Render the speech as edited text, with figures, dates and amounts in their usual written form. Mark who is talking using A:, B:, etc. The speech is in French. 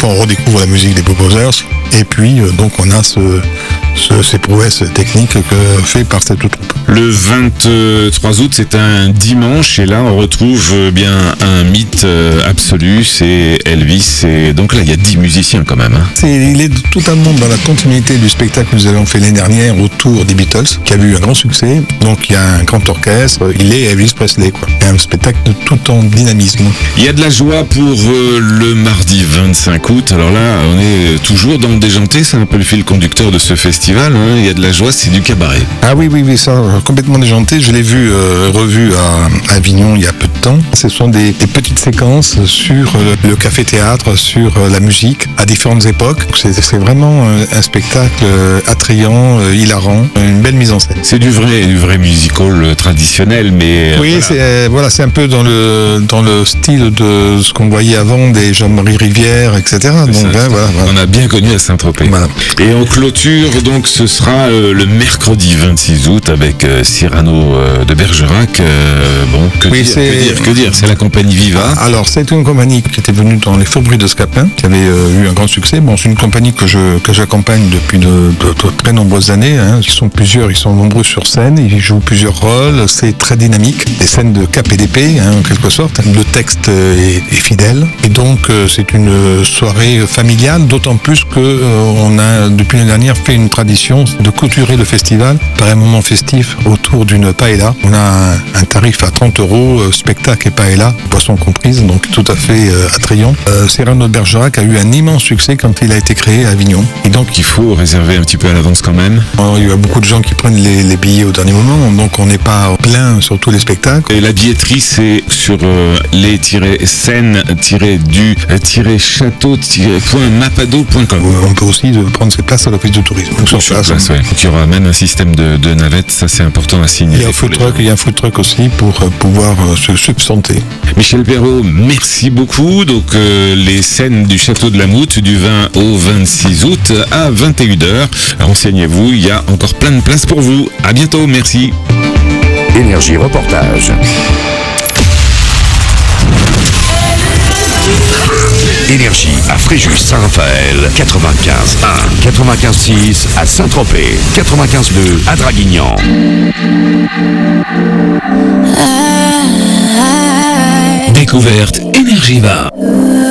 A: fois on redécouvre la musique des Blues Brothers. Et puis donc on a ces prouesses techniques fait par cette troupe.
B: Le 23 août, c'est un dimanche, et là on retrouve bien un mythe absolu, c'est Elvis. Et donc là il y a 10 musiciens quand même.
A: Il est totalement dans la continuité du spectacle que nous avons fait l'année dernière autour des Beatles, qui a eu un grand succès. Donc il y a un grand orchestre, il est Elvis Presley, quoi. Il y a un spectacle tout en dynamisme.
B: Il y a de la joie pour le mardi 25 août. Alors là, on est toujours dans le déjanté, c'est un peu le fil conducteur de ce festival. Il y a de la joie, c'est du cabaret.
A: Ah oui, ça, complètement déjanté. Je l'ai revu à Avignon il y a peu de temps. Ce sont des petites séquences sur le café-théâtre, sur la musique, à différentes époques. C'est vraiment un spectacle attrayant, hilarant, une belle mise en scène.
B: C'est du vrai musical traditionnel, mais...
A: Oui, voilà. C'est un peu dans le style de ce qu'on voyait avant, des Jean-Marie Rivière, etc. Donc, voilà.
B: On a bien connu à Saint-Tropez.
A: Voilà.
B: Et en clôture, donc, ce sera le mercredi 26 août avec Cyrano de Bergerac. Que dire, c'est la compagnie Viva.
A: Alors, c'est une compagnie qui était venue dans les Faubourgs de Scapin, qui avait eu un grand succès. Bon, c'est une compagnie que j'accompagne depuis de très nombreuses années. Ils sont plusieurs, ils sont nombreux sur scène, ils jouent plusieurs rôles, c'est très dynamique. Des scènes de cap et d'épée, en quelque sorte. Le texte est fidèle. Et donc, c'est une soirée familiale, d'autant plus qu'on a, depuis l'année dernière, fait une tradition de couturer le festival par un moment festif autour d'une paella. On a un tarif à 30 €, spectacle et paella, boisson comprise, donc tout à fait attrayant. Cyrano de Bergerac a eu un immense succès quand il a été créé à Avignon.
B: Et donc, il faut réserver un petit peu à l'avance quand même.
A: Il y a beaucoup de gens qui prennent les billets au dernier moment, donc on n'est pas plein sur tous les spectacles.
B: Et la billetterie, c'est sur les-scènes-du-château-point-mapado.com.
A: On peut aussi prendre ses places à l'office de tourisme.
B: Donc, sur place, ouais. Donc, il y aura même un système de navettes, ça c'est important à signaler.
A: Il y a un food truck aussi pour pouvoir se substanter.
B: Michel Perrault, merci beaucoup. Donc les scènes du Château de la Moute du 20 au 26 août à 21h. Renseignez-vous, il y a encore plein de places pour vous. À bientôt, merci.
C: Énergie Reportage. Énergie à Fréjus-Saint-Raphaël, 95.1, 95.6 à Saint-Tropez, 95.2 à Draguignan.
D: Découverte Énergie va.